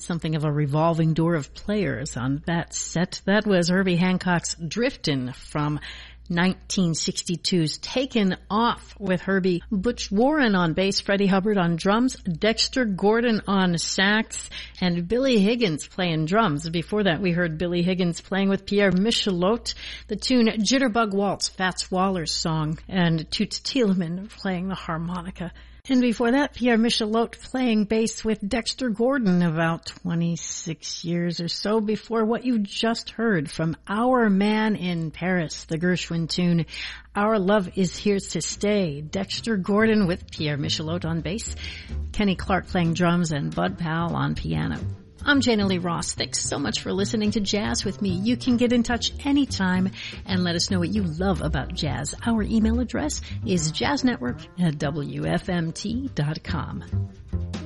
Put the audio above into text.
Something of a revolving door of players on that set. That was Herbie Hancock's Driftin' from 1962's Taken Off, with Herbie. Butch Warren on bass, Freddie Hubbard on drums, Dexter Gordon on sax, and Billy Higgins playing drums. Before that, we heard Billy Higgins playing with Pierre Michelotte, the tune Jitterbug Waltz, Fats Waller's song, and Toots Thielemann playing the harmonica. And before that, Pierre Michelotte playing bass with Dexter Gordon, about 26 years or so before what you just heard from Our Man in Paris, the Gershwin tune, Our Love Is Here to Stay. Dexter Gordon with Pierre Michelotte on bass, Kenny Clark playing drums, and Bud Powell on piano. I'm Jana Lee Ross. Thanks so much for listening to Jazz with me. You can get in touch anytime and let us know what you love about jazz. Our email address is jazznetwork@wfmt.com.